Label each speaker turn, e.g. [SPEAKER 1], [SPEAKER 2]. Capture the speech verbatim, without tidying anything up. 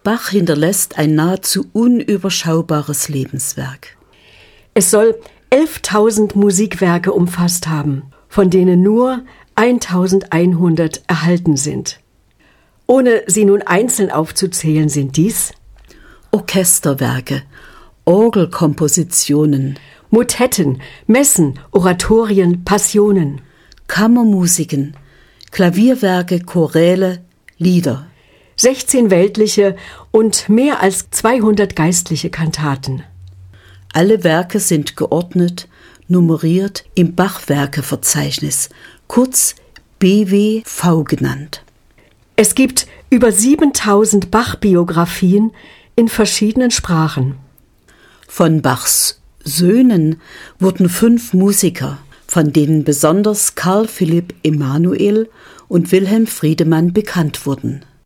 [SPEAKER 1] Bach hinterlässt ein nahezu unüberschaubares Lebenswerk.
[SPEAKER 2] Es soll elftausend Musikwerke umfasst haben, von denen nur eintausendeinhundert erhalten sind. Ohne sie nun einzeln aufzuzählen, sind dies
[SPEAKER 1] Orchesterwerke, Orgelkompositionen,
[SPEAKER 2] Motetten, Messen, Oratorien, Passionen,
[SPEAKER 1] Kammermusiken, Klavierwerke, Choräle, Lieder,
[SPEAKER 2] sechzehn weltliche und mehr als zweihundert geistliche Kantaten.
[SPEAKER 1] Alle Werke sind geordnet, nummeriert im Bachwerkeverzeichnis, kurz B W V genannt.
[SPEAKER 2] Es gibt über siebentausend Bach-Biografien in verschiedenen Sprachen.
[SPEAKER 1] Von Bachs Söhnen wurden fünf Musiker, von denen besonders Karl Philipp Emanuel und Wilhelm Friedemann bekannt wurden.